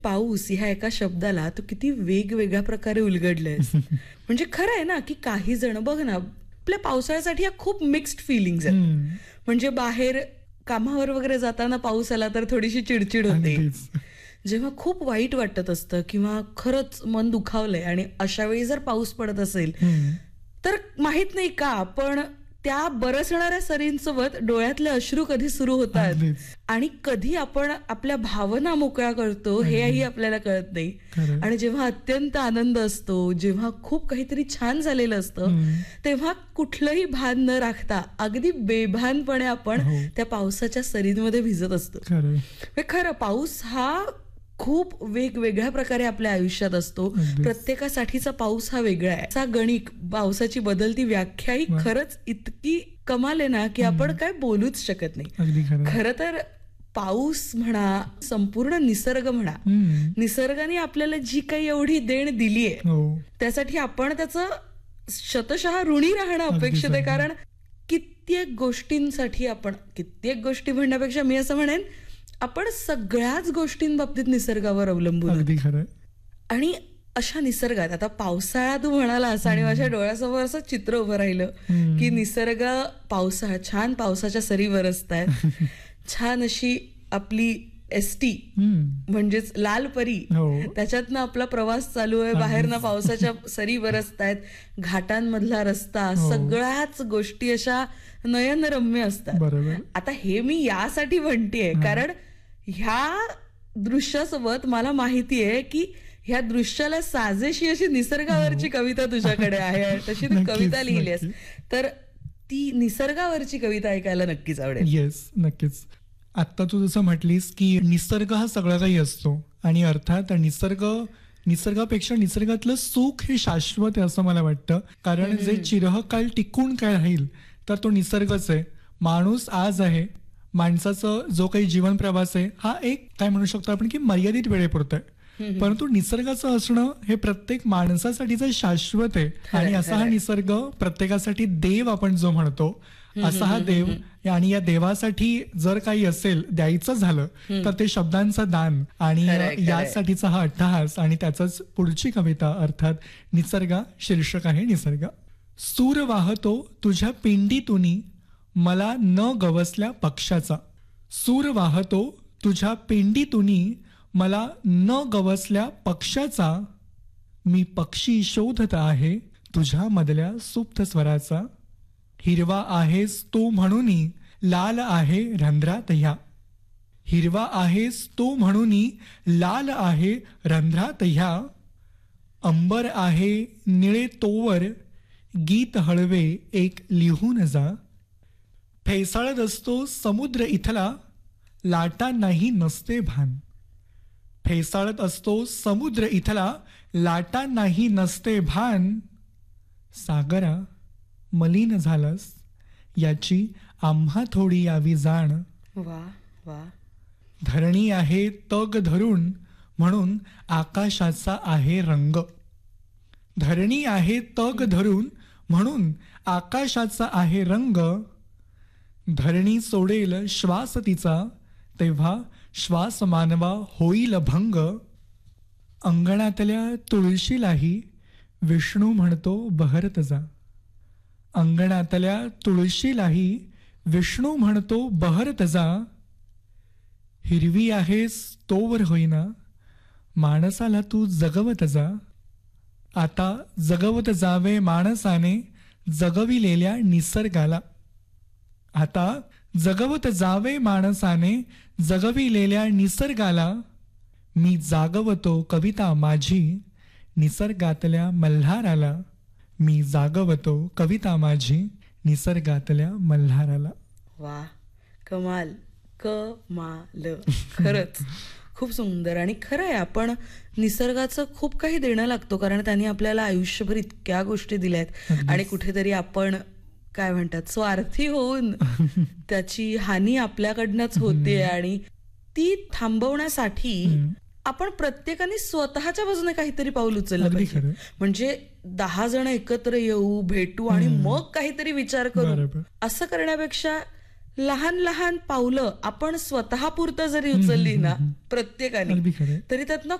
पाऊस ह्या एका शब्दाला तू किती वेगवेगळ्या प्रकारे उलगडलेस. म्हणजे खरं आहे ना की काही जण बघ ना, आपल्या पावसाळ्यासाठी या खूप मिक्स्ड फिलिंग्स आहेत. म्हणजे बाहेर कामावर वगैरे जाताना पाऊस आला तर थोडीशी चिडचिड होते, जेव्हा खूप वाईट वाटत असतं किंवा खरंच मन दुखावलंय आणि अशा वेळी जर पाऊस पडत असेल तर माहित नाही का पण त्या बरसणाऱ्या सरींसोबत डोळ्यातले अश्रू कधी सुरू होतात आणि कधी आपण आपल्या भावना मोकळ्या करतो हेही आपल्याला कळत नाही. आणि जेव्हा अत्यंत आनंद असतो, जेव्हा खूप काहीतरी छान झालेलं असतं, तेव्हा कुठलंही भान न राखता अगदी बेभानपणे आपण त्या पावसाच्या सरींमध्ये भिजत असतो. खरं पाऊस हा खूप वेगवेगळ्या प्रकारे आपल्या आयुष्यात असतो. प्रत्येकासाठीचा पाऊस हा वेगळा आहे. असा गणिक पावसाची बदलती व्याख्या ही खरंच इतकी कमाल आहे ना की आपण काय बोलूच शकत नाही. खरं तर पाऊस म्हणा, संपूर्ण निसर्ग म्हणा, निसर्गाने आपल्याला जी काही एवढी देण दिली आहे त्यासाठी आपण त्याचं शतशः ऋणी राहणं अपेक्षित आहे. कारण कित्येक गोष्टी म्हणण्यापेक्षा मी असं म्हणेन आपण सगळ्याच गोष्टींबाबतीत निसर्गावर अवलंबून. आणि अशा निसर्गात आता पावसाळा तू म्हणालास आणि माझ्या डोळ्यासमोर असं चित्र उभं राहिलं की निसर्ग पावसाळा, छान पावसाच्या सरी बरसतायत, छान अशी आपली एसटी म्हणजेच लाल परी त्याच्यातनं आपला प्रवास चालू आहे, बाहेरनं पावसाच्या सरी बरसतायत, घाटांमधला रस्ता, सगळ्याच गोष्टी अशा नयनरम्य असतात. आता हे मी यासाठी म्हणतेय कारण ह्या दृश्यासोबत मला माहितीये की ह्या दृश्याला साजेशी अशी निसर्गावरची कविता तुझ्याकडे आहे. तशी तू कविता लिहिलीस तर ती निसर्गावरची कविता ऐकायला नक्कीच आवडेल. येस, नक्कीच. आता तू जसं म्हटलीस की निसर्ग हा सगळं काही असतो आणि अर्थात निसर्गापेक्षा निसर्गातलं सुख हे शाश्वत आहे असं मला वाटतं. कारण जे चिरकाल टिकून काय राहील तर तो निसर्गच आहे. माणूस आज आहे, माणसाचा जो काही जीवन प्रवास आहे हा एक काय म्हणू शकतो आपण की मर्यादित वेळेपुरतं आहे, परंतु निसर्गाचं असणं हे प्रत्येक माणसासाठीच शाश्वत आहे. आणि असा हा निसर्ग प्रत्येकासाठी देव आपण जो म्हणतो असा हा देव. आणि या देवासाठी जर काही असेल द्यायचं झालं तर ते शब्दांचं दान आणि यासाठीचा हा अट्टहास. आणि त्याचाच पुढची कविता अर्थात निसर्गा शीर्षक आहे निसर्ग. सूर वाहतो तुझ्या पिंडीतुनी मला न गवसल्या पक्षाचा. सूर वाहतो तुझ्या पिंडीतुनी मला न गवसल्या पक्षाचा. मी पक्षी शोधत आहे तुझ्या मधल्या सुप्त स्वराचा. हिरवा आहेस तो म्हणूनी लाल आहे रंध्रात ह्या. हिरवा आहेस तो म्हणूनी लाल आहे रंध्रात ह्या. अंबर आहे निळे तोवर गीत हळवे एक लिहून जा. फेसाळत असतो समुद्र इथला लाटा नाही नसते भान. फेसाळत असतो समुद्र इथला लाटा नाही नसते भान. सागरा मलिन झालंस याची आम्हा थोडी यावी जाण. वा वा. धरणी आहे तग धरून म्हणून आकाशाचा आहे रंग. धरणी आहे तग धरून म्हणून आकाशाचा आहे रंग. धरणी सोडेल श्वास तिचा तेव्हा श्वास मानवा होईल भंग. अंगणातल्या तुळशीलाही विष्णू म्हणतो बहरत जा. अंगणातल्या तुळशीलाही विष्णू म्हणतो बहरत जा. हिरवी आहेस तोवर होईना माणसाला तू जगवत जा. आता जगवत जावे माणसाने जगविलेल्या निसर्गाला. आता जगवत जावे माणसाने जगविलेल्या निसर्गाला. मी जागवतो कविता माझी निसर्गातल्या मल्हाराला. मी जागवतो कविता माझी निसर्गातल्या मल्हाराला. वा, कमाल कमाल. खरंच खूप सुंदर. आणि खरं आहे आपण निसर्गाचं खूप काही देणं लागतो कारण त्यांनी आपल्याला आयुष्यभर इतक्या गोष्टी दिल्यात आणि कुठेतरी आपण काय म्हणतात स्वार्थी होऊन त्याची हानी आपल्याकडनंच होते आणि ती थांबवण्यासाठी आपण प्रत्येकाने स्वतःच्या बाजूने काहीतरी पाऊल उचललं पाहिजे. म्हणजे 10 जण एकत्र येऊ, भेटू आणि मग काहीतरी विचार करू असं करण्यापेक्षा लहान लहान पावलं आपण स्वतःपुरतं जरी उचलली ना प्रत्येकाने अगदी खरंय. तरी त्यातनं